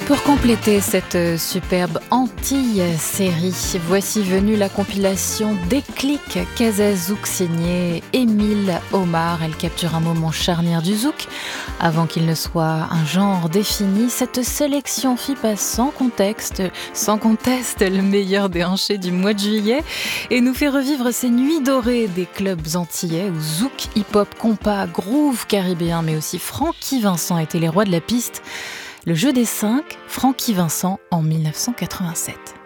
Pour compléter cette superbe Antilles-série, voici venue la compilation Déclic Casa Zouk signée Émile Omar. Elle capture un moment charnière du zouk. Avant qu'il ne soit un genre défini, cette sélection fit passer sans conteste le meilleur des hanchés du mois de juillet et nous fait revivre ces nuits dorées des clubs antillais où zouk, hip-hop, compas, groove caribéen mais aussi Francky Vincent étaient les rois de la piste. Le jeu des 5, Francky Vincent en 1987.